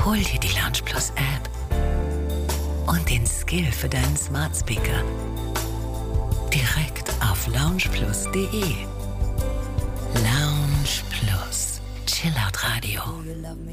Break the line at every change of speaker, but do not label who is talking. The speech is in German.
Hol dir die Lounge Plus App und den Skill für deinen Smart Speaker direkt auf loungeplus.de. Lounge Plus. Chillout Radio.